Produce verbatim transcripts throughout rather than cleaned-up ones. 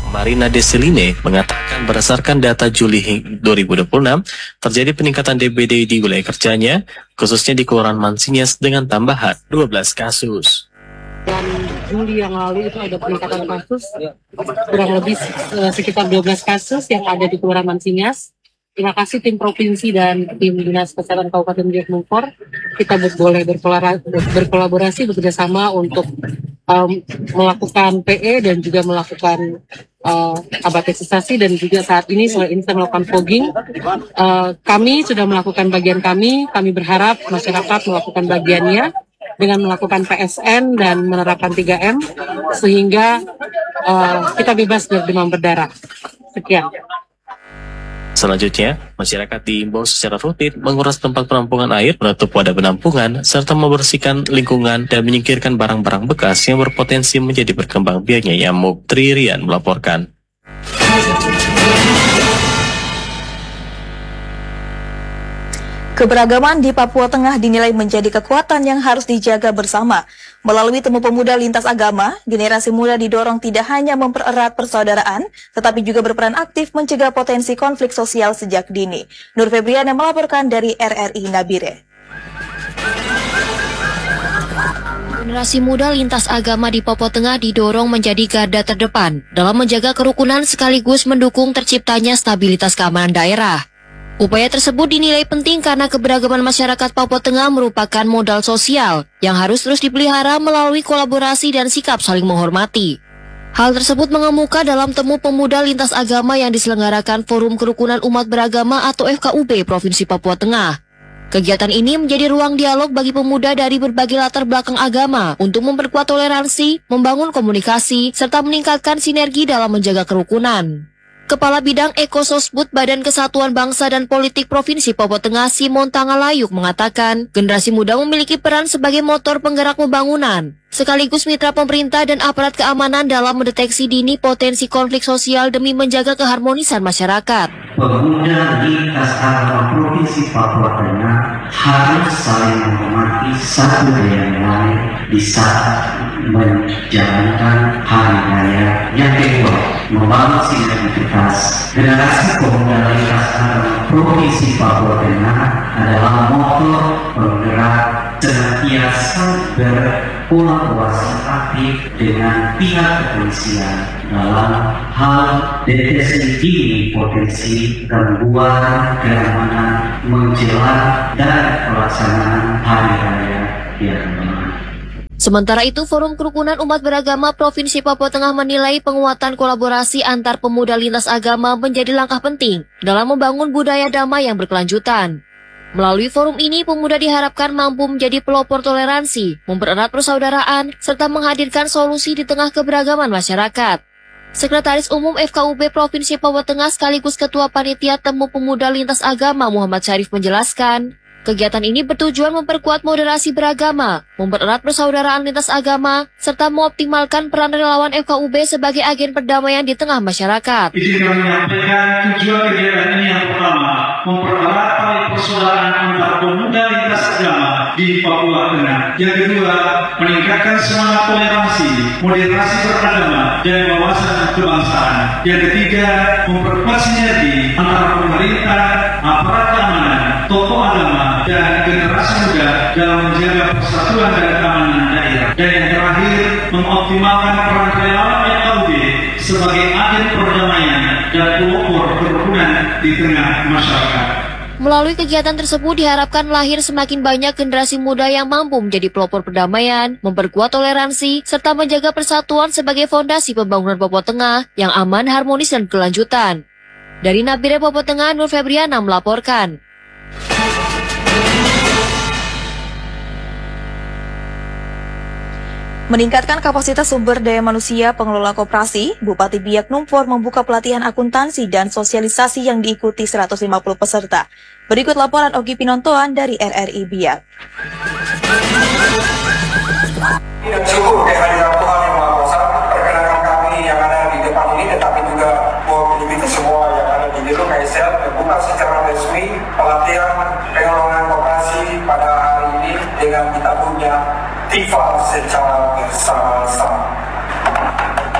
Marina Deseline mengatakan berdasarkan data Juli dua ribu dua puluh enam, terjadi peningkatan D B D di wilayah kerjanya, khususnya di Kelurahan Mansinyas dengan tambahan dua belas kasus. Dan Juli yang lalu itu ada peningkatan kasus, kurang lebih uh, sekitar dua belas kasus yang ada di Kelurahan Mansinyas. Terima kasih tim provinsi dan tim Dinas Kesehatan Kabupaten Biaknumfor. Kita boleh berkolaborasi bekerjasama untuk um, melakukan P E dan juga melakukan uh, abatetisasi, dan juga saat ini sore ini kita melakukan fogging. Uh, kami sudah melakukan bagian kami. Kami berharap masyarakat melakukan bagiannya dengan melakukan P S N dan menerapkan tiga M sehingga uh, kita bebas dari demam berdarah. Sekian. Selanjutnya, masyarakat diimbau secara rutin menguras tempat penampungan air, menutup wadah penampungan, serta membersihkan lingkungan dan menyingkirkan barang-barang bekas yang berpotensi menjadi berkembang biaknya nyamuk. Tririan melaporkan. Keberagaman di Papua Tengah dinilai menjadi kekuatan yang harus dijaga bersama. Melalui Temu Pemuda Lintas Agama, generasi muda didorong tidak hanya mempererat persaudaraan, tetapi juga berperan aktif mencegah potensi konflik sosial sejak dini. Nur Febriana melaporkan dari R R I Nabire. Generasi muda lintas agama di Papua Tengah didorong menjadi garda terdepan dalam menjaga kerukunan sekaligus mendukung terciptanya stabilitas keamanan daerah. Upaya tersebut dinilai penting karena keberagaman masyarakat Papua Tengah merupakan modal sosial yang harus terus dipelihara melalui kolaborasi dan sikap saling menghormati. Hal tersebut mengemuka dalam Temu Pemuda Lintas Agama yang diselenggarakan Forum Kerukunan Umat Beragama atau F K U B Provinsi Papua Tengah. Kegiatan ini menjadi ruang dialog bagi pemuda dari berbagai latar belakang agama untuk memperkuat toleransi, membangun komunikasi, serta meningkatkan sinergi dalam menjaga kerukunan. Kepala Bidang Ekososbud Badan Kesatuan Bangsa dan Politik Provinsi Papua Tengah Simon Tangalayuk mengatakan, generasi muda memiliki peran sebagai motor penggerak pembangunan, sekaligus mitra pemerintah dan aparat keamanan dalam mendeteksi dini potensi konflik sosial demi menjaga keharmonisan masyarakat. Pemuda lintas agama Provinsi Papua Tengah harus saling menghormati satu dengan yang lain di saat menjalankan hari raya. Yang kedua, membangun sinergitas. Generasi pemuda lintas agama Provinsi Papua Tengah adalah motor penggerak senantiasa berkolaborasi aktif dengan pihak kepolisian dalam hal deteksi dini potensi gangguan keamanan menjelang dan pelaksanaan hari raya yang mendatang. Sementara itu, Forum Kerukunan Umat Beragama Provinsi Papua Tengah menilai penguatan kolaborasi antar pemuda lintas agama menjadi langkah penting dalam membangun budaya damai yang berkelanjutan. Melalui forum ini, pemuda diharapkan mampu menjadi pelopor toleransi, mempererat persaudaraan, serta menghadirkan solusi di tengah keberagaman masyarakat. Sekretaris Umum F K U B Provinsi Papua Tengah sekaligus Ketua Panitia Temu Pemuda Lintas Agama Muhammad Syarif menjelaskan, kegiatan ini bertujuan memperkuat moderasi beragama, mempererat persaudaraan lintas agama, serta mengoptimalkan peran relawan F K U B sebagai agen perdamaian di tengah masyarakat. Izinkan menyampaikan tujuan kegiatan ini yang pertama, mempererat tali persaudaraan antar pemuda lintas agama di Papua Tengah. Yang kedua, meningkatkan semangat toleransi, moderasi beragama, dan wawasan kebangsaan. Yang ketiga, memperkuat sinergi antara pemerintah, aparat keamanan, tokoh agama, dan generasi muda dalam menjaga persatuan dan keamanan daerah. Dan yang terakhir, mengoptimalkan peran relawan F K U B sebagai agen perdamaian dan pelopor kerukunan di tengah masyarakat. Melalui kegiatan tersebut diharapkan lahir semakin banyak generasi muda yang mampu menjadi pelopor perdamaian, memperkuat toleransi, serta menjaga persatuan sebagai fondasi pembangunan Papua Tengah yang aman, harmonis, dan kelanjutan. Dari Nabire Papua Tengah, Nur Febriana melaporkan. Meningkatkan kapasitas sumber daya manusia pengelola koperasi, Bupati Biaknumfor membuka pelatihan akuntansi dan sosialisasi yang diikuti seratus lima puluh peserta. Berikut laporan Ogi Pinontoan dari R R I Biak. Dan syukur kehadiran Tuhan Yang Maha Kuasa, perkenalkan kami yang ada di depan ini, tetapi juga mewakili kita semua yang ada di Biro K S L membuka secara resmi pelatihan pengelolaan koperasi pada hari ini dengan kita punya T I F A secara bersama-sama.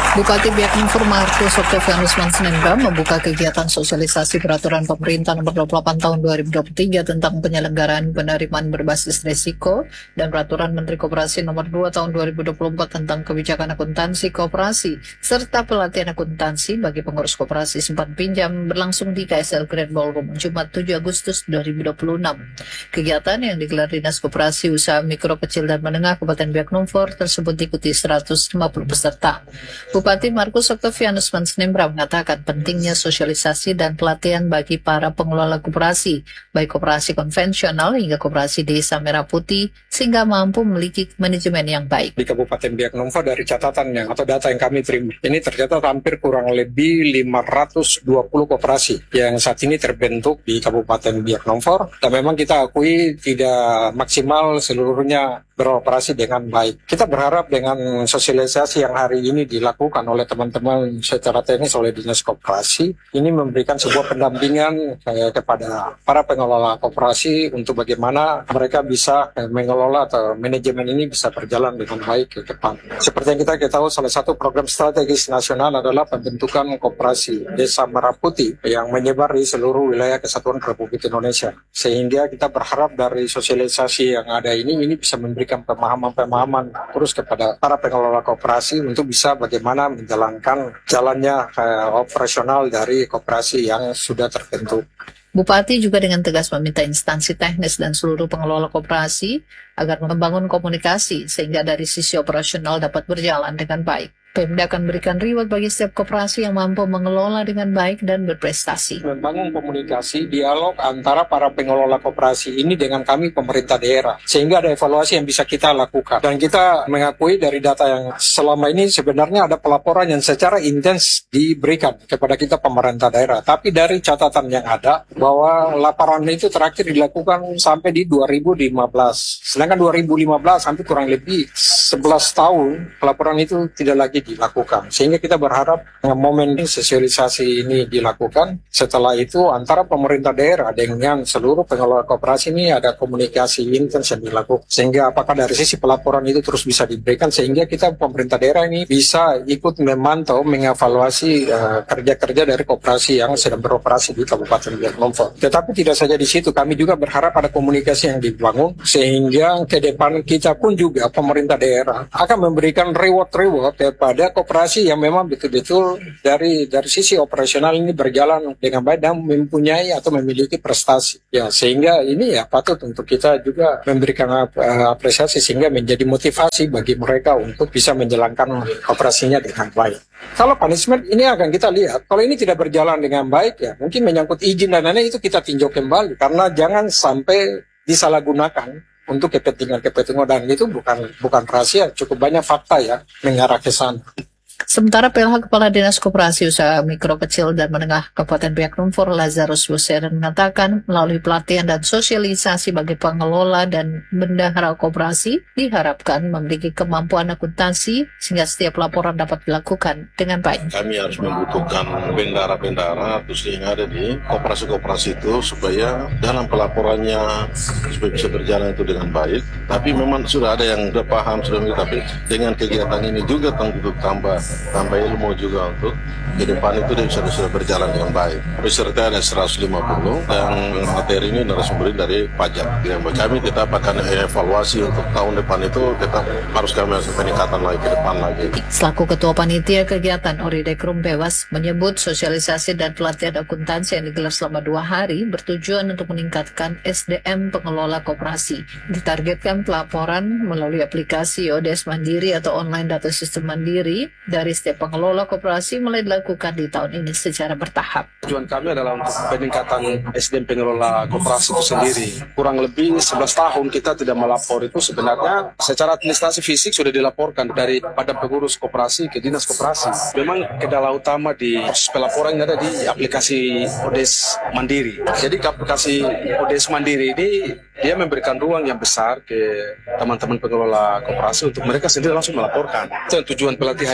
Bupati Biak Numfor Markus Oktavianus Mansnembram membuka kegiatan sosialisasi peraturan pemerintah nomor dua puluh delapan tahun dua ribu dua puluh tiga tentang penyelenggaraan penerimaan berbasis risiko dan peraturan Menteri Koperasi nomor dua tahun dua ribu dua puluh empat tentang kebijakan akuntansi koperasi serta pelatihan akuntansi bagi pengurus koperasi simpan pinjam berlangsung di K S L Grand Ballroom Jumat tujuh Agustus dua ribu dua puluh enam. Kegiatan yang digelar Dinas Koperasi Usaha Mikro Kecil dan Menengah Kabupaten Biak Numfor tersebut diikuti seratus lima puluh peserta. Bupati Markus Oktavianus Mansnembram mengatakan pentingnya sosialisasi dan pelatihan bagi para pengelola koperasi, baik koperasi konvensional hingga koperasi desa Merah Putih, sehingga mampu memiliki manajemen yang baik. Di Kabupaten Biak Numfor dari catatan yang atau data yang kami terima, ini tercatat hampir kurang lebih lima ratus dua puluh koperasi yang saat ini terbentuk di Kabupaten Biak Numfor, dan memang kita akui tidak maksimal seluruhnya beroperasi dengan baik. Kita berharap dengan sosialisasi yang hari ini dilakukan oleh teman-teman secara teknis oleh Dinas Koperasi, ini memberikan sebuah pendampingan eh, kepada para pengelola koperasi untuk bagaimana mereka bisa eh, mengelola atau manajemen ini bisa berjalan dengan baik ke depan. Seperti yang kita ketahui, salah satu program strategis nasional adalah pembentukan koperasi Desa Merah Putih yang menyebar di seluruh wilayah Kesatuan Republik Indonesia. Sehingga kita berharap dari sosialisasi yang ada ini, ini bisa memberikan pemahaman-pemahaman terus kepada para pengelola koperasi untuk bisa bagaimana menjalankan jalannya eh, operasional dari koperasi yang sudah terbentuk. Bupati juga dengan tegas meminta instansi teknis dan seluruh pengelola koperasi agar membangun komunikasi sehingga dari sisi operasional dapat berjalan dengan baik. Pemda akan berikan reward bagi setiap koperasi yang mampu mengelola dengan baik dan berprestasi. Membangun komunikasi, dialog antara para pengelola koperasi ini dengan kami pemerintah daerah, sehingga ada evaluasi yang bisa kita lakukan. Dan kita mengakui dari data yang selama ini sebenarnya ada pelaporan yang secara intens diberikan kepada kita pemerintah daerah. Tapi dari catatan yang ada, bahwa laporan itu terakhir dilakukan sampai di dua ribu lima belas. Sedangkan dua ribu lima belas sampai kurang lebih sebelas tahun, pelaporan itu tidak lagi dilakukan. Sehingga kita berharap momen sosialisasi ini dilakukan. Setelah itu antara pemerintah daerah dengan seluruh pengelola koperasi ini ada komunikasi intens yang dilakukan. Sehingga apakah dari sisi pelaporan itu terus bisa diberikan, sehingga kita pemerintah daerah ini bisa ikut memantau, mengevaluasi uh, kerja-kerja dari koperasi yang sedang beroperasi di Kabupaten Biak Numfor. Tetapi tidak saja di situ, kami juga berharap ada komunikasi yang dibangun, sehingga ke depan kita pun juga pemerintah daerah akan memberikan reward-reward kepada ada koperasi yang memang betul-betul dari dari sisi operasional ini berjalan dengan baik dan mempunyai atau memiliki prestasi. Ya, sehingga ini ya patut untuk kita juga memberikan uh, apresiasi sehingga menjadi motivasi bagi mereka untuk bisa menjalankan operasinya dengan baik. Kalau punishment ini akan kita lihat, kalau ini tidak berjalan dengan baik ya mungkin menyangkut izin dan lain-lain itu kita tinjau kembali, karena jangan sampai disalahgunakan untuk kepentingan-kepentingan, dan itu bukan bukan rahasia, cukup banyak fakta ya mengarah ke sana. Sementara P L H Kepala Dinas Koperasi Usaha Mikro Kecil dan Menengah Kabupaten Biak Numfor Lazarus Buseran mengatakan melalui pelatihan dan sosialisasi bagi pengelola dan bendahara koperasi diharapkan memiliki kemampuan akuntansi sehingga setiap laporan dapat dilakukan dengan baik. Kami harus membutuhkan bendahara-bendahara terus yang ada di koperasi-koperasi itu supaya dalam pelaporannya supaya bisa berjalan itu dengan baik. Tapi memang sudah ada yang sudah paham, sudah tapi dengan kegiatan ini juga untuk tambah tambah ilmu juga untuk ke depan itu dia bisa sudah berjalan dengan baik. Peserta ada seratus lima puluh dan materi ini narasumber dari pajak. Yang kami tetap akan evaluasi untuk tahun depan itu tetap harus kami harus peningkatan lagi ke depan lagi. Selaku Ketua Panitia Kegiatan Oridekrum Bewas menyebut sosialisasi dan pelatihan akuntansi yang digelar selama dua hari bertujuan untuk meningkatkan S D M pengelola koperasi. Ditargetkan pelaporan melalui aplikasi O D S Mandiri atau Online Data Sistem Mandiri dari setiap pengelola koperasi mulai dilakukan di tahun ini secara bertahap. Tujuan kami adalah untuk peningkatan S D M pengelola koperasi itu sendiri. Kurang lebih sebelas tahun kita tidak melapor itu sebenarnya secara administrasi fisik sudah dilaporkan dari pada pengurus koperasi ke dinas koperasi. Memang kendala utama di proses pelaporan ada di aplikasi O D S Mandiri. Jadi aplikasi O D S Mandiri ini dia memberikan ruang yang besar ke teman-teman pengelola koperasi untuk mereka sendiri langsung melaporkan. Dan tujuan pelatihan ini untuk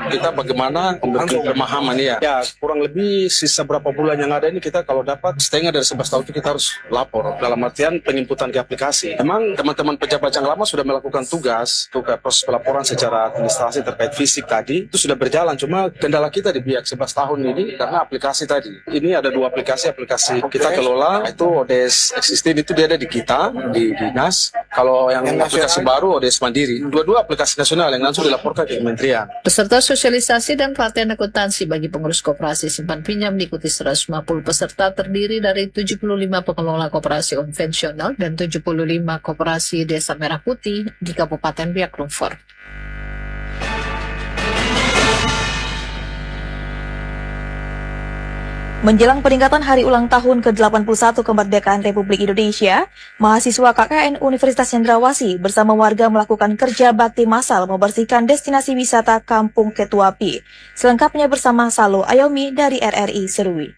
kita bagaimana memberi pemahaman ya. Ya kurang lebih sisa berapa bulan yang ada ini kita kalau dapat setengah dari sebelas tahun itu kita harus lapor dalam artian penginputan ke aplikasi. Memang teman-teman pejabat yang lama sudah melakukan tugas untuk proses pelaporan secara administrasi terkait fisik tadi itu sudah berjalan. Cuma kendala kita di pihak sebelas tahun ini karena aplikasi tadi. Ini ada dua aplikasi, aplikasi kita kelola itu O D S existing itu dia ada di kita di dinas. Kalau yang aplikasi baru O D S Mandiri. Dua-dua aplikasi nasional yang langsung dilaporkan ke kementerian. Peserta sosialisasi dan pelatihan akuntansi bagi pengurus koperasi simpan pinjam diikuti seratus lima puluh peserta terdiri dari tujuh puluh lima pengelola koperasi konvensional dan tujuh puluh lima koperasi Desa Merah Putih di Kabupaten Biak Numfor. Menjelang peringatan Hari Ulang Tahun ke delapan puluh satu Kemerdekaan Republik Indonesia, mahasiswa K K N Universitas Cendrawasih bersama warga melakukan kerja bakti massal membersihkan destinasi wisata Kampung Ketuapi. Selengkapnya bersama Salo Ayomi dari R R I Serui.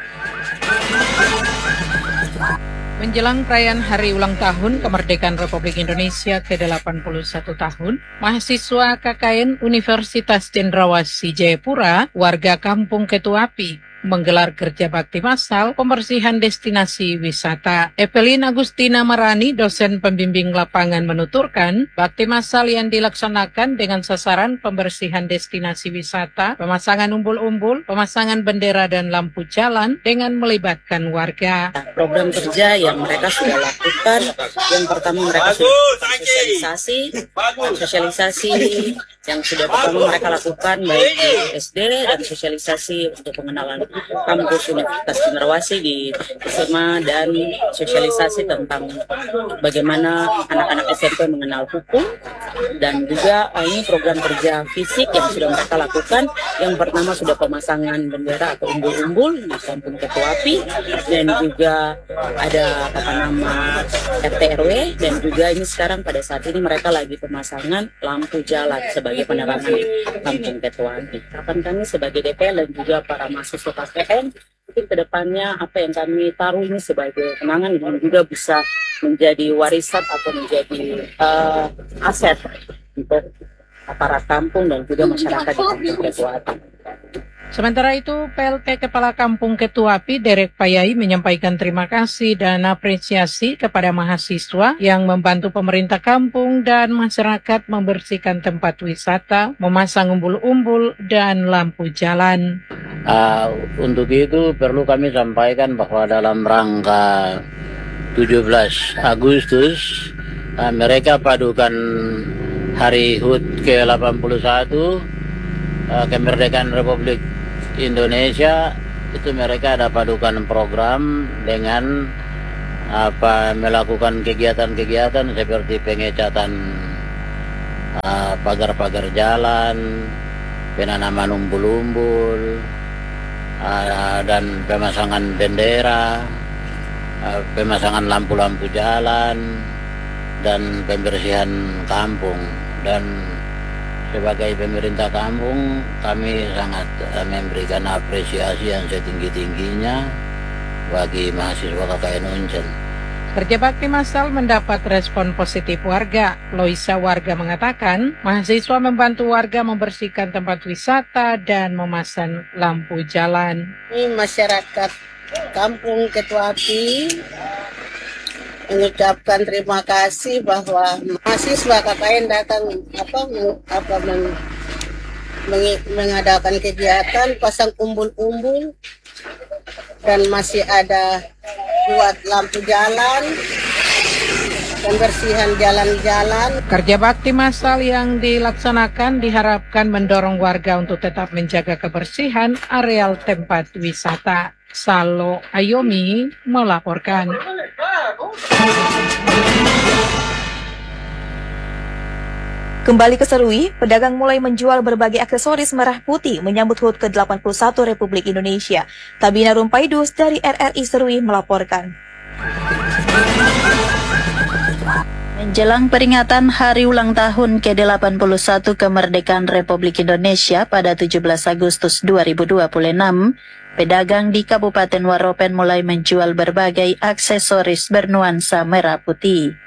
Menjelang perayaan Hari Ulang Tahun Kemerdekaan Republik Indonesia ke delapan puluh satu tahun, mahasiswa K K N Universitas Cendrawasih Jayapura, warga Kampung Ketuapi, menggelar kerja bakti massal pembersihan destinasi wisata. Evelyn Agustina Marani, dosen pembimbing lapangan, menuturkan bakti massal yang dilaksanakan dengan sasaran pembersihan destinasi wisata, pemasangan umbul-umbul, pemasangan bendera dan lampu jalan dengan melibatkan warga. Program kerja yang mereka sudah lakukan, yang pertama mereka sudah sosialisasi, sosialisasi yang sudah pertama mereka lakukan baik di S D dan sosialisasi untuk pengenalan kampus Universitas Cendrawasih di S M A dan sosialisasi tentang bagaimana anak-anak S M P mengenal hukum, dan juga ini program kerja fisik yang sudah mereka lakukan. Yang pertama sudah pemasangan bendera atau umbul-umbul di Kampung Ketuapi, dan juga ada apa nama R T R W, dan juga ini sekarang pada saat ini mereka lagi pemasangan lampu jalan sebagai penerangan di Kampung Ketuapi. Kapan kami sebagai D P L dan juga para mahasiswa K K N mungkin kedepannya apa yang kami taruh ini sebagai kenangan dan juga bisa menjadi warisan atau menjadi uh, aset untuk para kampung dan juga masyarakat di Kampung Ketuapi. Sementara itu, P L T Kepala Kampung Ketuapi, Derek Payai, menyampaikan terima kasih dan apresiasi kepada mahasiswa yang membantu pemerintah kampung dan masyarakat membersihkan tempat wisata, memasang umbul-umbul dan lampu jalan. Uh, untuk itu perlu kami sampaikan bahwa dalam rangka tujuh belas Agustus, uh, mereka padukan Hari H U T ke delapan puluh satu, uh, Kemerdekaan Republik Indonesia, itu mereka ada padukan program dengan apa melakukan kegiatan-kegiatan seperti pengecatan uh, pagar-pagar jalan, penanaman umbul-umbul, uh, dan pemasangan bendera, uh, pemasangan lampu-lampu jalan, dan pembersihan kampung. Dan sebagai pemerintah kampung, kami sangat uh, memberikan apresiasi yang setinggi-tingginya bagi mahasiswa K K N Uncen. Kerja bakti massal mendapat respon positif warga. Loisa, warga, mengatakan mahasiswa membantu warga membersihkan tempat wisata dan memasang lampu jalan. Ini masyarakat Kampung Ketuapi mengucapkan terima kasih bahwa mahasiswa K K N datang apa apa meng, meng, mengadakan kegiatan pasang umbul-umbul dan masih ada buat lampu jalan, pembersihan jalan-jalan. Kerja bakti massal yang dilaksanakan diharapkan mendorong warga untuk tetap menjaga kebersihan areal tempat wisata. Salo Ayomi melaporkan. Kembali ke Serui, pedagang mulai menjual berbagai aksesoris merah putih menyambut H U T ke delapan puluh satu Republik Indonesia. Tabina Rumpaidus dari R R I Serui melaporkan. Menjelang peringatan Hari Ulang Tahun ke delapan puluh satu Kemerdekaan Republik Indonesia pada tujuh belas Agustus dua ribu dua puluh enam, pedagang di Kabupaten Waropen mulai menjual berbagai aksesoris bernuansa merah putih.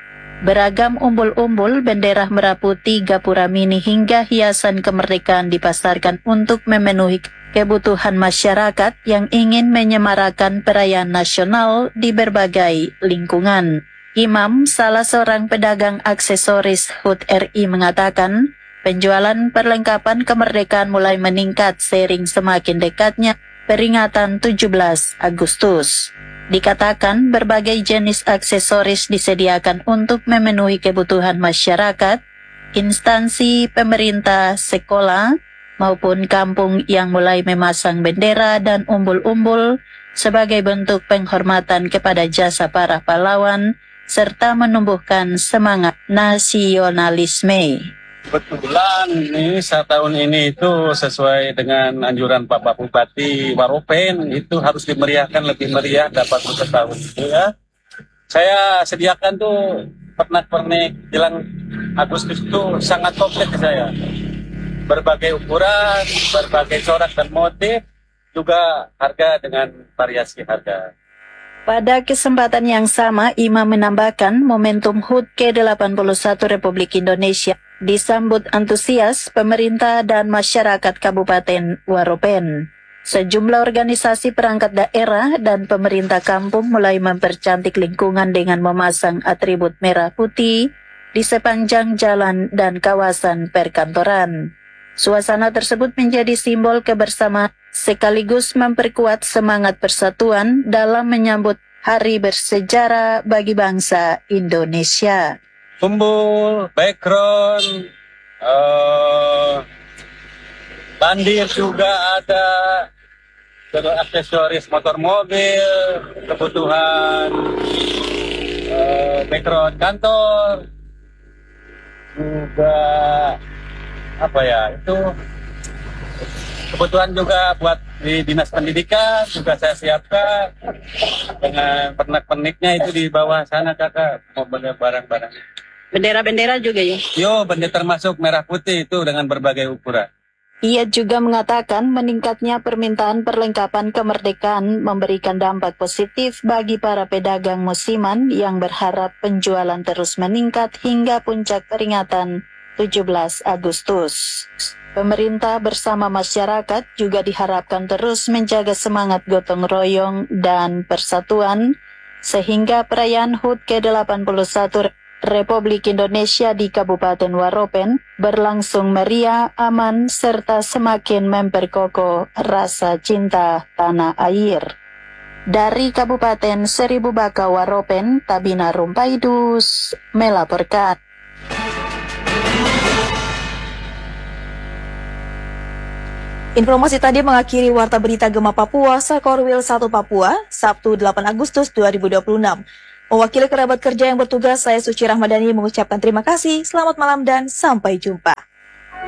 Beragam umbul-umbul, bendera merah putih, gapura mini hingga hiasan kemerdekaan dipasarkan untuk memenuhi kebutuhan masyarakat yang ingin menyemarakan perayaan nasional di berbagai lingkungan. Imam, salah seorang pedagang aksesoris H U T R I, mengatakan penjualan perlengkapan kemerdekaan mulai meningkat seiring semakin dekatnya peringatan tujuh belas Agustus. Dikatakan berbagai jenis aksesoris disediakan untuk memenuhi kebutuhan masyarakat, instansi pemerintah, sekolah, maupun kampung yang mulai memasang bendera dan umbul-umbul sebagai bentuk penghormatan kepada jasa para pahlawan serta menumbuhkan semangat nasionalisme. Kebetulan ini setahun ini itu sesuai dengan anjuran Bapak Bupati Waropen, itu harus dimeriahkan lebih meriah dapat setahun itu ya. Saya sediakan tuh pernak-pernik jelang Agustus itu sangat komplit di saya. Berbagai ukuran, berbagai corak dan motif, juga harga dengan variasi harga. Pada kesempatan yang sama, Imam menambahkan momentum H U T ke delapan puluh satu Republik Indonesia disambut antusias pemerintah dan masyarakat Kabupaten Waropen. Sejumlah organisasi perangkat daerah dan pemerintah kampung mulai mempercantik lingkungan dengan memasang atribut merah putih di sepanjang jalan dan kawasan perkantoran. Suasana tersebut menjadi simbol kebersamaan sekaligus memperkuat semangat persatuan dalam menyambut hari bersejarah bagi bangsa Indonesia. Umbul, background, uh, bandir juga ada, terus aksesoris motor mobil, kebutuhan uh, background kantor, juga apa ya itu kebutuhan juga buat di dinas pendidikan juga saya siapkan dengan pernak-perniknya itu di bawah sana kakak mau beli barang-barang. Bendera-bendera juga ya? Yo, bendera termasuk merah putih itu dengan berbagai ukuran. Ia juga mengatakan meningkatnya permintaan perlengkapan kemerdekaan memberikan dampak positif bagi para pedagang musiman yang berharap penjualan terus meningkat hingga puncak peringatan tujuh belas Agustus. Pemerintah bersama masyarakat juga diharapkan terus menjaga semangat gotong royong dan persatuan sehingga perayaan H U T ke delapan puluh satu Republik Indonesia di Kabupaten Waropen berlangsung meriah, aman, serta semakin memperkokoh rasa cinta tanah air. Dari Kabupaten Seribu Baka Waropen, Tabina Rumpaidus melaporkan. Informasi tadi mengakhiri Warta Berita Gema Papua, Sakorwil satu Papua, Sabtu delapan Agustus dua ribu dua puluh enam. Mewakili kerabat kerja yang bertugas, saya Suci Rahmadani mengucapkan terima kasih, selamat malam dan sampai jumpa.